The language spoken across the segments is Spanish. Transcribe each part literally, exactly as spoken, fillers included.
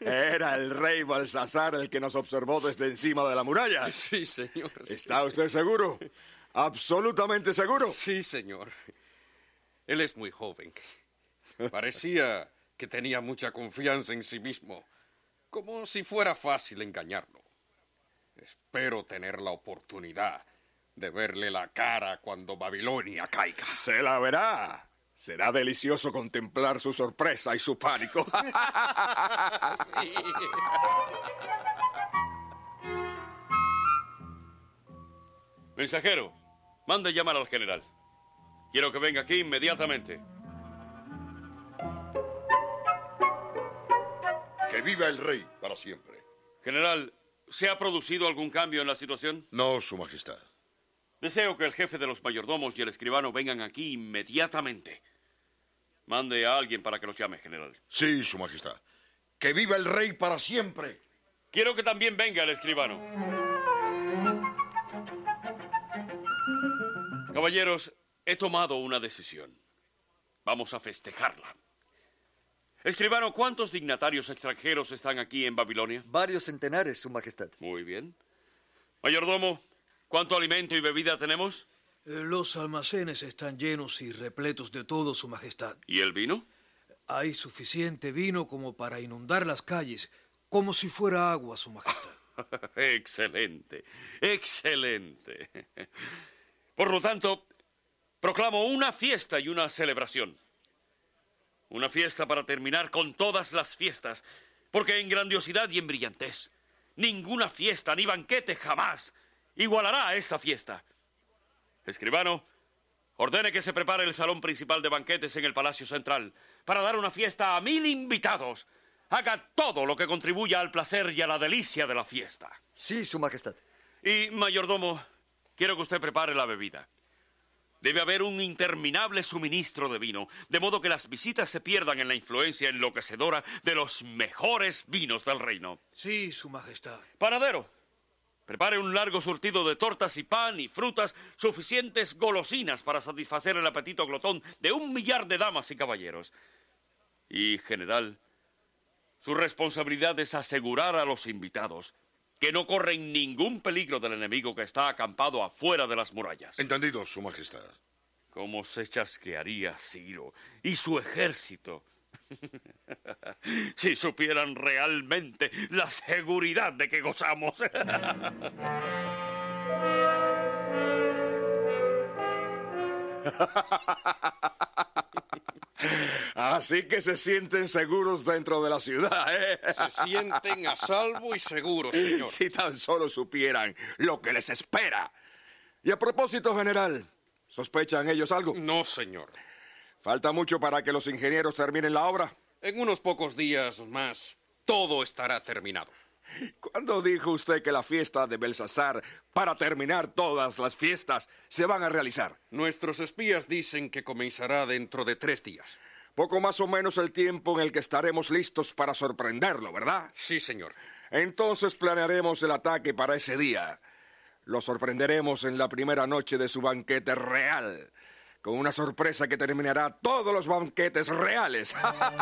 Era el rey Belsasar el que nos observó desde encima de la muralla. Sí, señor. ¿Está usted seguro? ¿Absolutamente seguro? Sí, señor. Él es muy joven. Parecía que tenía mucha confianza en sí mismo, como si fuera fácil engañarlo. Espero tener la oportunidad de verle la cara cuando Babilonia caiga. Se la verá. Será delicioso contemplar su sorpresa y su pánico. Sí. Mensajero, mande llamar al general. Quiero que venga aquí inmediatamente. Que viva el rey para siempre. General, ¿se ha producido algún cambio en la situación? No, Su Majestad. Deseo que el jefe de los mayordomos y el escribano vengan aquí inmediatamente. Mande a alguien para que los llame, general. Sí, Su Majestad. Que viva el rey para siempre. Quiero que también venga el escribano. Caballeros, he tomado una decisión. Vamos a festejarla. Escribano, ¿cuántos dignatarios extranjeros están aquí en Babilonia? Varios centenares, Su Majestad. Muy bien. Mayordomo, ¿cuánto alimento y bebida tenemos? Eh, Los almacenes están llenos y repletos de todo, Su Majestad. ¿Y el vino? Hay suficiente vino como para inundar las calles, como si fuera agua, Su Majestad. Excelente, excelente. Por lo tanto, proclamo una fiesta y una celebración. Una fiesta para terminar con todas las fiestas, porque en grandiosidad y en brillantez, ninguna fiesta ni banquete jamás igualará a esta fiesta. Escribano, ordene que se prepare el salón principal de banquetes en el Palacio Central para dar una fiesta a mil invitados. Haga todo lo que contribuya al placer y a la delicia de la fiesta. Sí, Su Majestad. Y, mayordomo, quiero que usted prepare la bebida. Debe haber un interminable suministro de vino, de modo que las visitas se pierdan en la influencia enloquecedora de los mejores vinos del reino. Sí, Su Majestad. Panadero, prepare un largo surtido de tortas y pan y frutas, suficientes golosinas para satisfacer el apetito glotón de un millar de damas y caballeros. Y, general, su responsabilidad es asegurar a los invitados que no corren ningún peligro del enemigo que está acampado afuera de las murallas. Entendido, Su Majestad. ¿Cómo se chasquearía Ciro y su ejército si supieran realmente la seguridad de que gozamos? Así que se sienten seguros dentro de la ciudad, ¿eh? Se sienten a salvo y seguros, señor. Si tan solo supieran lo que les espera. Y a propósito, general, ¿sospechan ellos algo? No, señor. ¿Falta mucho para que los ingenieros terminen la obra? En unos pocos días más, todo estará terminado. ¿Cuándo dijo usted que la fiesta de Belsasar, para terminar todas las fiestas, se van a realizar? Nuestros espías dicen que comenzará dentro de tres días. Poco más o menos el tiempo en el que estaremos listos para sorprenderlo, ¿verdad? Sí, señor. Entonces planearemos el ataque para ese día. Lo sorprenderemos en la primera noche de su banquete real, con una sorpresa que terminará todos los banquetes reales.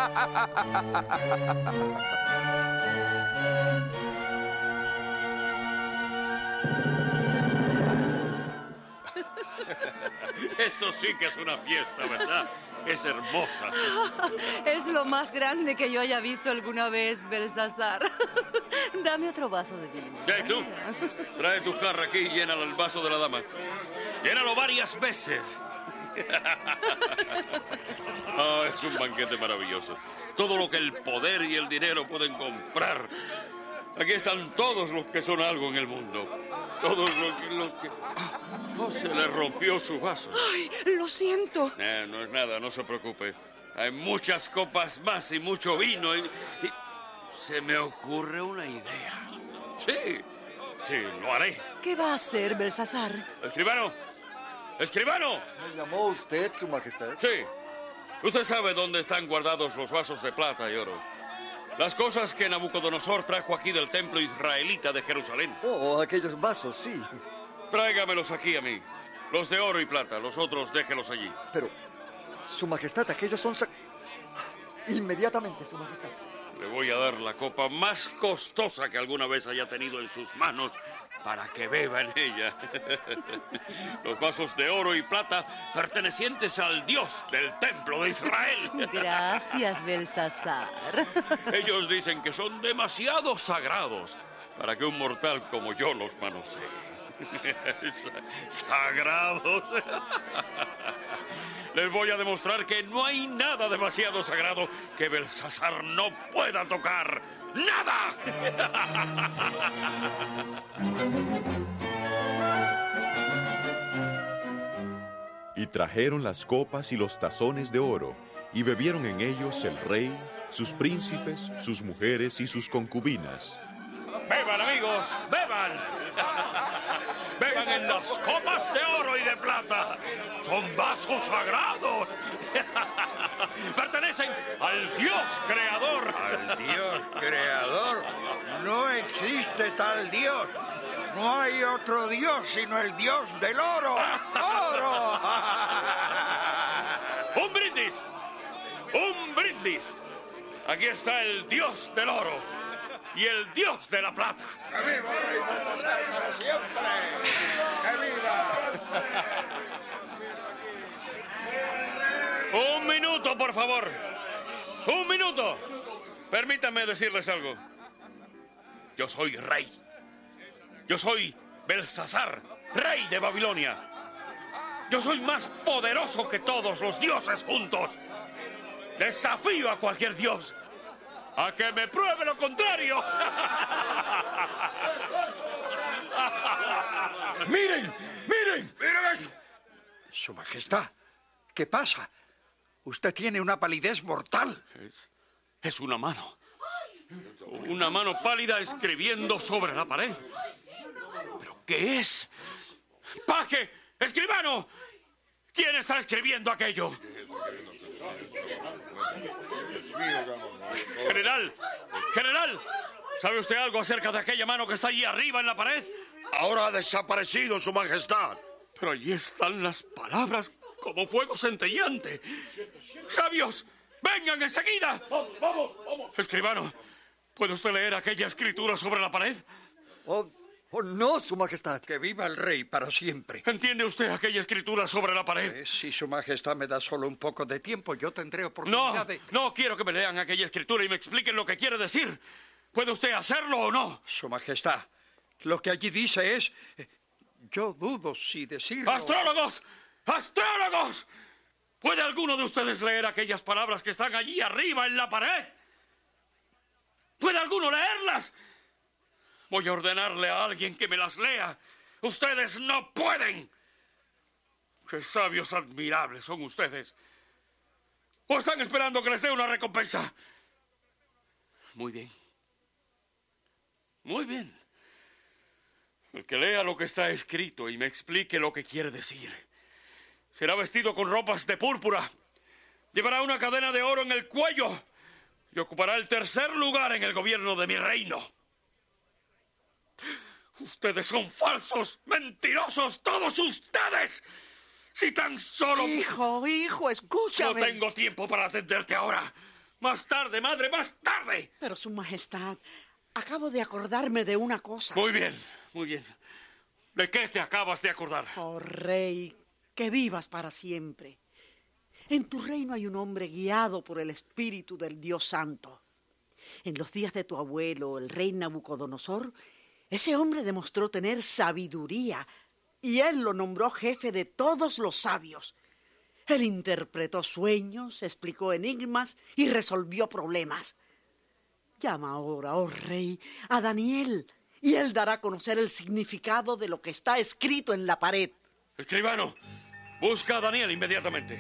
Esto sí que es una fiesta, ¿verdad? Es hermosa. Es lo más grande que yo haya visto alguna vez, Belsasar. Dame otro vaso de vino. ¿Qué, tú? Trae tu jarra aquí y llénalo el vaso de la dama. Llénalo varias veces. Oh, es un banquete maravilloso. Todo lo que el poder y el dinero pueden comprar. Aquí están todos los que son algo en el mundo. Todos los que... Los que... Oh, se le rompió su vaso. Ay, lo siento. Eh, no es nada, no se preocupe. Hay muchas copas más y mucho vino. Y, y... Se me ocurre una idea. Sí, sí, lo haré. ¿Qué va a hacer, Belsasar? ¡Escribano! ¡Escribano! ¿Me llamó usted, Su Majestad? Sí. Usted sabe dónde están guardados los vasos de plata y oro. Las cosas que Nabucodonosor trajo aquí del templo israelita de Jerusalén. Oh, aquellos vasos, sí. Tráigamelos aquí a mí. Los de oro y plata, los otros déjelos allí. Pero, Su Majestad, aquellos son... Sac... Inmediatamente, Su Majestad. Le voy a dar la copa más costosa que alguna vez haya tenido en sus manos para que beba en ella. Los vasos de oro y plata pertenecientes al Dios del templo de Israel. Gracias, Belsasar. Ellos dicen que son demasiado sagrados para que un mortal como yo los manosee. Sagrados. Les voy a demostrar que no hay nada demasiado sagrado que Belsasar no pueda tocar. ¡Nada! Y trajeron las copas y los tazones de oro, y bebieron en ellos el rey, sus príncipes, sus mujeres y sus concubinas. ¡Beban, amigos! ¡Beban! ¡Beban en las copas de oro y de plata! ¡Son vasos sagrados! ¡Pertenecen al Dios creador! ¿Al Dios creador? No existe tal Dios. No hay otro Dios sino el Dios del oro. ¡Oro! ¡Un brindis! ¡Un brindis! Aquí está el Dios del oro y el Dios de la plata. ¡Que viva el rey Belsasar para siempre! ¡Que viva! Un minuto, por favor. Un minuto. Permítanme decirles algo. Yo soy rey. Yo soy Belsasar, rey de Babilonia. Yo soy más poderoso que todos los dioses juntos. Desafío a cualquier dios a que me pruebe lo contrario. ¡Miren! ¡Miren! ¡Miren eso! Su Majestad, ¿qué pasa? Usted tiene una palidez mortal. Es, es una mano. Una mano pálida escribiendo sobre la pared. ¿Pero qué es? ¡Paje! ¡Escribano! ¿Quién está escribiendo aquello? General, general, ¿sabe usted algo acerca de aquella mano que está allí arriba en la pared? Ahora ha desaparecido, Su Majestad. Pero allí están las palabras como fuego centellante. ¡Sabios! ¡Vengan enseguida! ¡Vamos, vamos, vamos! Escribano, ¿puede usted leer aquella escritura sobre la pared? Oh, oh, no, Su Majestad. Que viva el rey para siempre. ¿Entiende usted aquella escritura sobre la pared? Eh, si Su Majestad me da solo un poco de tiempo, yo tendré oportunidad No, de... no quiero que me lean aquella escritura y me expliquen lo que quiere decir. ¿Puede usted hacerlo o no? Su Majestad, lo que allí dice es... eh, yo dudo si decirlo... ¡Astrólogos! ¡Astrólogos! ¿Puede alguno de ustedes leer aquellas palabras que están allí arriba en la pared? ¿Puede alguno leerlas? Voy a ordenarle a alguien que me las lea. ¡Ustedes no pueden! ¡Qué sabios admirables son ustedes! ¿O están esperando que les dé una recompensa? Muy bien. Muy bien. El que lea lo que está escrito y me explique lo que quiere decir será vestido con ropas de púrpura, llevará una cadena de oro en el cuello y ocupará el tercer lugar en el gobierno de mi reino. Ustedes son falsos, mentirosos, todos ustedes. Si tan solo... Hijo, hijo, escúchame. No tengo tiempo para atenderte ahora. Más tarde, madre, más tarde. Pero, Su Majestad, acabo de acordarme de una cosa. Muy bien, muy bien. ¿De qué te acabas de acordar? Oh, rey, que vivas para siempre. En tu reino hay un hombre guiado por el espíritu del Dios Santo. En los días de tu abuelo, el rey Nabucodonosor, ese hombre demostró tener sabiduría y él lo nombró jefe de todos los sabios. Él interpretó sueños, explicó enigmas y resolvió problemas. Llama ahora, oh rey, a Daniel y él dará a conocer el significado de lo que está escrito en la pared. Escribano, busca a Daniel inmediatamente.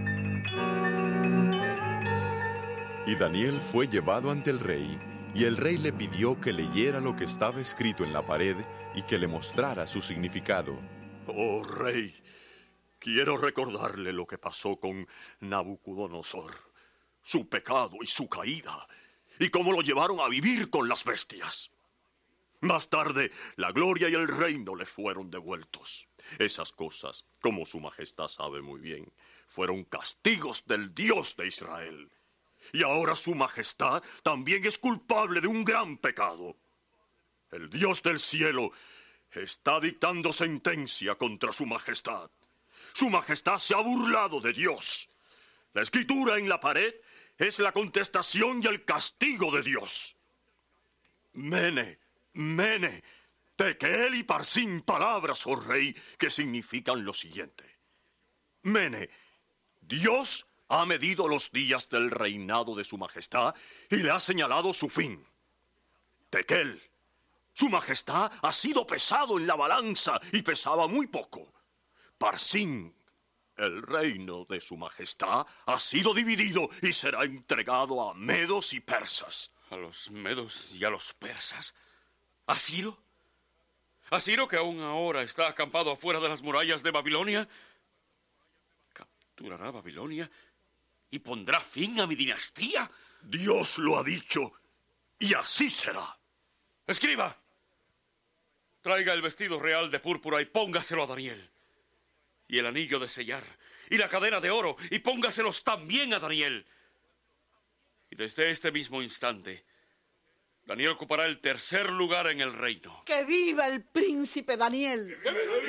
Y Daniel fue llevado ante el rey, y el rey le pidió que leyera lo que estaba escrito en la pared y que le mostrara su significado. Oh, rey, quiero recordarle lo que pasó con Nabucodonosor, su pecado y su caída, y cómo lo llevaron a vivir con las bestias. Más tarde, la gloria y el reino le fueron devueltos. Esas cosas, como su majestad sabe muy bien, fueron castigos del Dios de Israel. Y ahora su majestad también es culpable de un gran pecado. El Dios del cielo está dictando sentencia contra su majestad. Su majestad se ha burlado de Dios. La escritura en la pared es la contestación y el castigo de Dios. Mene, Mene, Tekel y Parsin, palabras, oh rey, que significan lo siguiente. Mene, Dios ha medido los días del reinado de su majestad y le ha señalado su fin. Tekel, su majestad ha sido pesado en la balanza y pesaba muy poco. Parsin, el reino de su majestad ha sido dividido y será entregado a medos y persas. ¿A los medos y a los persas? ¿A Ciro? ¿A Ciro, que aún ahora está acampado afuera de las murallas de Babilonia? ¿Capturará Babilonia y pondrá fin a mi dinastía? Dios lo ha dicho y así será. ¡Escriba! Traiga el vestido real de púrpura y póngaselo a Daniel. Y el anillo de sellar y la cadena de oro y póngaselos también a Daniel. Y desde este mismo instante, Daniel ocupará el tercer lugar en el reino. ¡Que viva el príncipe Daniel!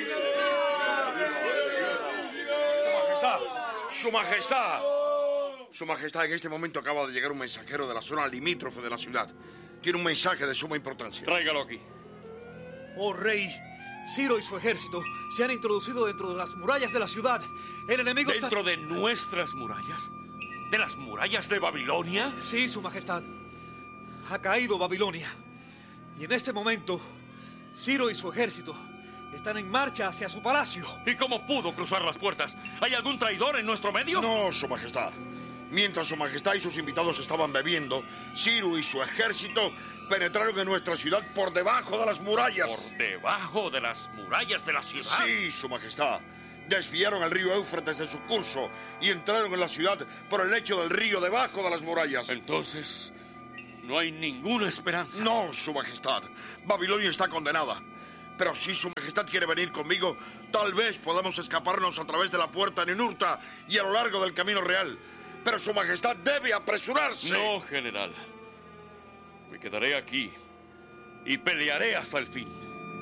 ¡Su majestad! ¡Su majestad! Su majestad, en este momento acaba de llegar un mensajero de la zona limítrofe de la ciudad. Tiene un mensaje de suma importancia. Tráigalo aquí. Oh, rey, Ciro y su ejército se han introducido dentro de las murallas de la ciudad. El enemigo ¿Dentro está... de nuestras murallas? ¿De las murallas de Babilonia? Sí, su majestad. Ha caído Babilonia. Y en este momento, Ciro y su ejército están en marcha hacia su palacio. ¿Y cómo pudo cruzar las puertas? ¿Hay algún traidor en nuestro medio? No, su majestad. Mientras su majestad y sus invitados estaban bebiendo, Ciro y su ejército penetraron en nuestra ciudad por debajo de las murallas. ¿Por debajo de las murallas de la ciudad? Sí, su majestad. Desviaron el río Éufrates de su curso y entraron en la ciudad por el lecho del río debajo de las murallas. Entonces, no hay ninguna esperanza. No, su majestad. Babilonia está condenada. Pero si su majestad quiere venir conmigo, tal vez podamos escaparnos a través de la puerta Ninurta y a lo largo del camino real. Pero su majestad debe apresurarse. No, general. Me quedaré aquí y pelearé hasta el fin.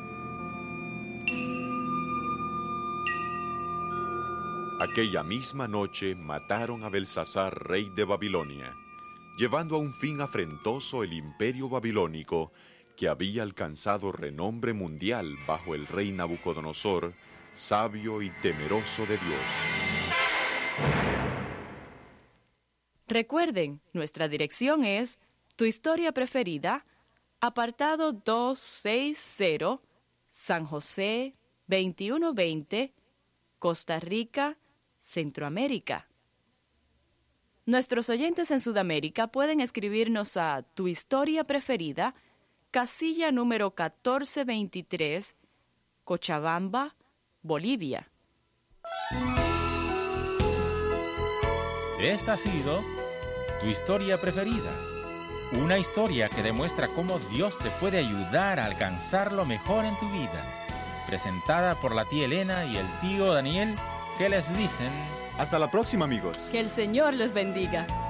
Aquella misma noche mataron a Belsasar, rey de Babilonia, llevando a un fin afrentoso el imperio babilónico que había alcanzado renombre mundial bajo el rey Nabucodonosor, sabio y temeroso de Dios. Recuerden, nuestra dirección es Tu Historia Preferida, apartado doscientos sesenta, San José, veintiuno veinte, Costa Rica, Centroamérica. Nuestros oyentes en Sudamérica pueden escribirnos a Tu Historia Preferida, casilla número catorce veintitrés, Cochabamba, Bolivia. Esta ha sido Tu Historia Preferida, una historia que demuestra cómo Dios te puede ayudar a alcanzar lo mejor en tu vida, presentada por la tía Elena y el tío Daniel, que les dicen... Hasta la próxima, amigos. Que el Señor les bendiga.